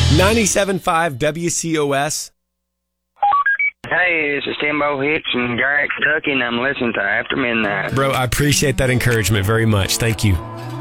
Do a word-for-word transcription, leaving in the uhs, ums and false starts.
ninety-seven point five W C O S. Hey, this is Timbo Hicks from Garrett, Kentucky, and I'm listening to After Midnight. Bro, I appreciate that encouragement very much. Thank you.